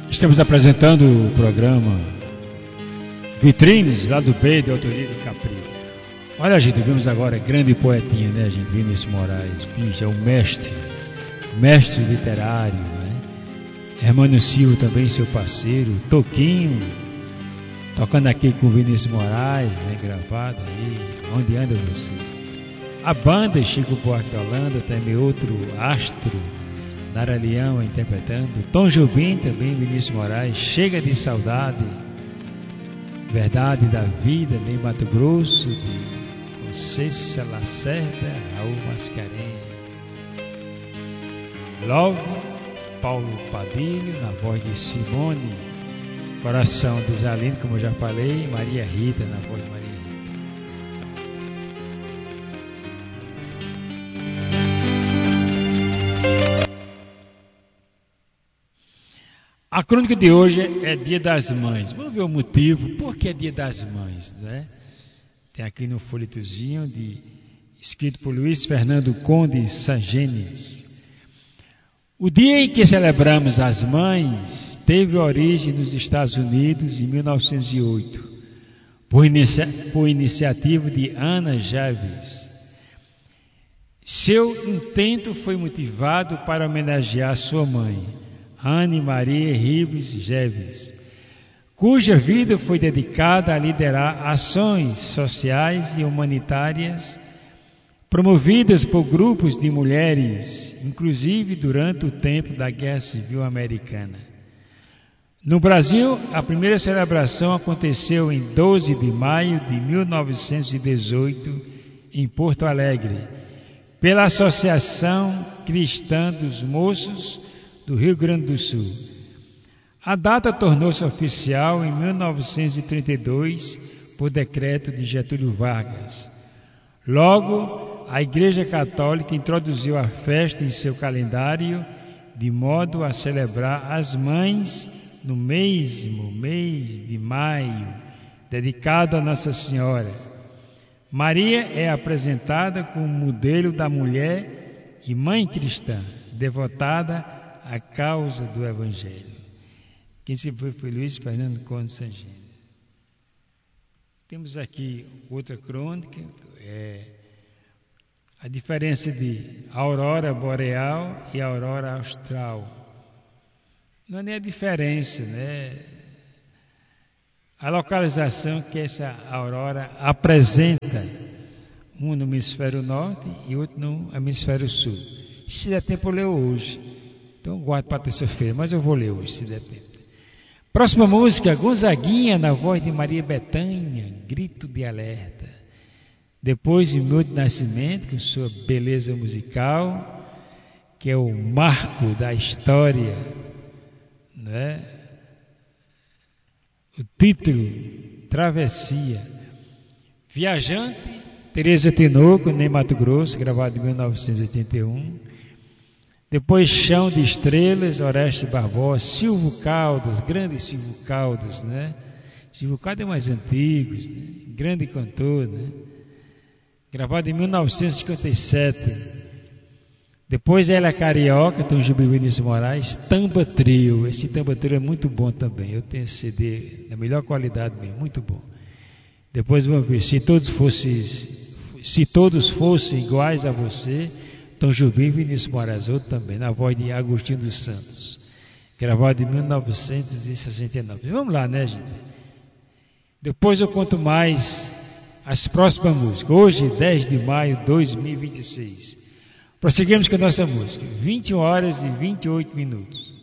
Estamos apresentando o programa Vitrines, lá do B, de autoria de Capri. Olha, gente, vimos agora grande poetinha, né, gente? Vinícius Moraes, bicho, é o mestre literário, né? Hermano Silva também, seu parceiro, Toquinho, tocando aqui com o Vinícius Moraes, né, gravado aí, Onde Anda Você? A banda Chico Buarque de Holanda, também outro astro, Nara Leão interpretando, Tom Jobim também, Vinícius Moraes, Chega de Saudade, Verdade da Vida, em Mato Grosso, de Conceição Lacerda, Raul Mascarenhas. Love, Paulo Padilha, na voz de Simone, Coração de Zalindo, como eu já falei, Maria Rita, na voz de Maria Rita. A crônica de hoje é Dia das Mães. Vamos ver o motivo, por que é Dia das Mães, né? Tem aqui no folhetozinho, escrito por Luiz Fernando Conde Sangenes. O dia em que celebramos as mães teve origem nos Estados Unidos em 1908, por iniciativa de Anna Jarvis. Seu intento foi motivado para homenagear sua mãe, Anne Marie Rives Jarvis, cuja vida foi dedicada a liderar ações sociais e humanitárias promovidas por grupos de mulheres, inclusive durante o tempo da Guerra Civil Americana. No Brasil, a primeira celebração aconteceu em 12 de maio de 1918, em Porto Alegre, pela Associação Cristã dos Moços do Rio Grande do Sul. A data tornou-se oficial em 1932 por decreto de Getúlio Vargas. Logo, a Igreja Católica introduziu a festa em seu calendário de modo a celebrar as mães no mesmo mês de maio, dedicado a Nossa Senhora. Maria é apresentada como modelo da mulher e mãe cristã, devotada à causa do Evangelho. Quem se foi Luiz Fernando Conde Sangenes. Temos aqui outra crônica, a diferença de aurora boreal e aurora austral. Não é nem a diferença, né? A localização que essa aurora apresenta, um no hemisfério norte e outro no hemisfério sul. Se der tempo, eu leio hoje. Então, guardo para terça-feira, mas eu vou ler hoje, se der tempo. Próxima música, Gonzaguinha, na voz de Maria Bethânia, Grito de Alerta. Depois, de Milton Nascimento, com sua beleza musical, que é o marco da história, né? O título, Travessia. Viajante, Teresa Tinoco, em Mato Grosso, gravado em 1981. Depois, Chão de Estrelas, Oreste Barbosa, Silvio Caldas, grande Silvio Caldas, né? Silvio Caldas é mais antigo, né? Grande cantor, né? Gravado em 1957. Depois, Ela é Carioca, Tom Jobim, Vinícius Moraes, Tamba Trio. Esse Tamba Trio é muito bom também. Eu tenho esse CD da melhor qualidade mesmo, muito bom. Depois vamos ver, se todos fossem iguais a você, Tom Jobim, Vinícius Moraes, outro também, na voz de Agostinho dos Santos, gravado em 1969. Vamos lá, né, gente? Depois eu conto mais as próximas músicas. Hoje, 10 de maio de 2026. Prosseguimos com a nossa música. 21 horas e 28 minutos.